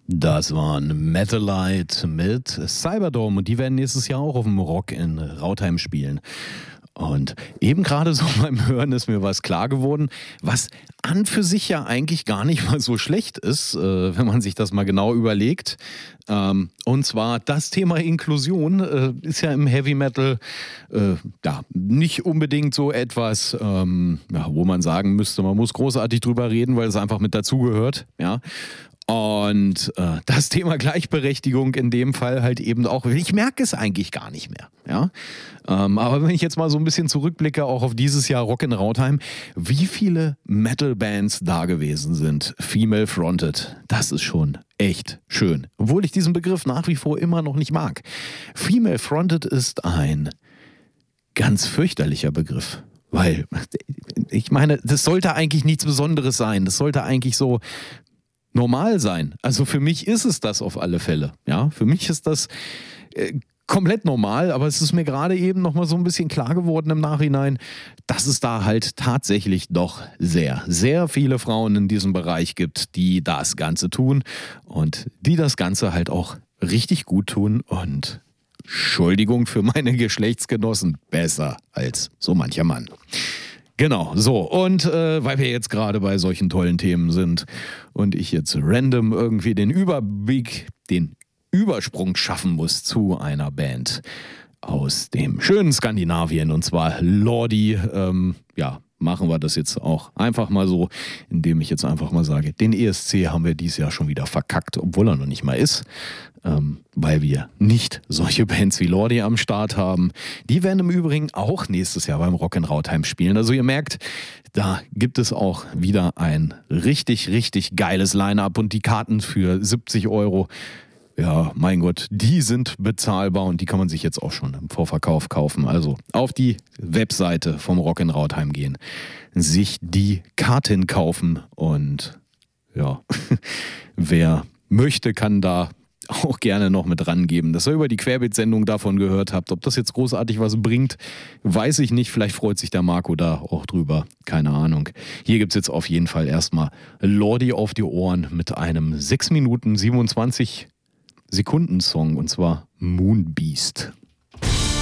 Das waren Metalite mit Cyberdome und die werden nächstes Jahr auch auf dem Rock in Rautheim spielen. Und eben gerade so beim Hören ist mir was klar geworden, was an für sich ja eigentlich gar nicht mal so schlecht ist, wenn man sich das mal genau überlegt. Und zwar das Thema Inklusion ist ja im Heavy Metal ja, nicht unbedingt so etwas, wo man sagen müsste, man muss großartig drüber reden, weil es einfach mit dazugehört. Ja. Und das Thema Gleichberechtigung in dem Fall halt eben auch, ich merke es eigentlich gar nicht mehr. Ja? Aber wenn ich jetzt mal so ein bisschen zurückblicke, auch auf dieses Jahr Rock in Rautheim, wie viele Metal-Bands da gewesen sind, female-fronted, das ist schon echt schön. Obwohl ich diesen Begriff nach wie vor immer noch nicht mag. Female-fronted ist ein ganz fürchterlicher Begriff. Weil, ich meine, das sollte eigentlich nichts Besonderes sein. Das sollte eigentlich so normal sein. Also für mich ist es das auf alle Fälle. Ja, für mich ist das komplett normal, aber es ist mir gerade eben nochmal so ein bisschen klar geworden im Nachhinein, dass es da halt tatsächlich doch sehr, sehr viele Frauen in diesem Bereich gibt, die das Ganze tun und die das Ganze halt auch richtig gut tun und Entschuldigung für meine Geschlechtsgenossen, besser als so mancher Mann. Genau, so. Und weil wir jetzt gerade bei solchen tollen Themen sind und ich jetzt random irgendwie den Übersprung schaffen muss zu einer Band aus dem schönen Skandinavien, und zwar Lordi, machen wir das jetzt auch einfach mal so, indem ich jetzt einfach mal sage, den ESC haben wir dieses Jahr schon wieder verkackt, obwohl er noch nicht mal ist, weil wir nicht solche Bands wie Lordi am Start haben. Die werden im Übrigen auch nächstes Jahr beim Rock in Rautheim spielen. Also ihr merkt, da gibt es auch wieder ein richtig, richtig geiles Line-Up und die Karten für 70 €. Ja, mein Gott, die sind bezahlbar und die kann man sich jetzt auch schon im Vorverkauf kaufen. Also auf die Webseite vom Rock in Rautheim gehen, sich die Karten kaufen und ja, wer möchte, kann da auch gerne noch mit rangeben, dass ihr über die Querbeet-Sendung davon gehört habt. Ob das jetzt großartig was bringt, weiß ich nicht. Vielleicht freut sich der Marco da auch drüber. Keine Ahnung. Hier gibt es jetzt auf jeden Fall erstmal Lordi auf die Ohren mit einem 6 Minuten 27 Sekunden Song, und zwar Moon Beast.